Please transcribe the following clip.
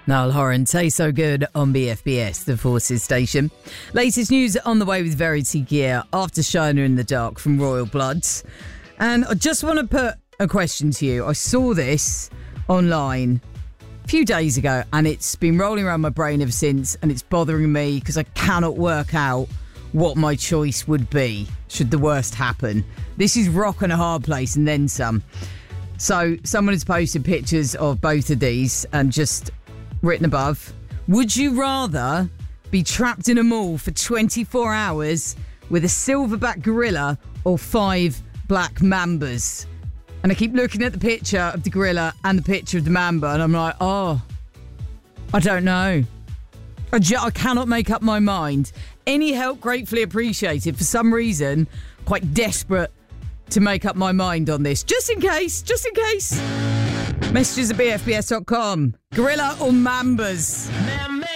Niall Horan, Taste So Good on BFBS, the Forces station. Latest news on the way with Verity Gear after Shiner in the Dark from Royal Bloods. And I just want to put a question to you. I saw this online a few days ago and it's been rolling around my brain ever since, and it's bothering me because I cannot work out what my choice would be should the worst happen. This is rock and a hard place and then some. So someone has posted pictures of both of these and just written above, would you rather be trapped in a mall for 24 hours with a silverback gorilla or 5 black mambas? And I keep looking at the picture of the gorilla and the picture of the mamba and I'm like, I don't know. I cannot make up my mind. Any help gratefully appreciated. For some reason, quite desperate to make up my mind on this. Just in case. Messages at bfbs.com. Gorilla or mambas?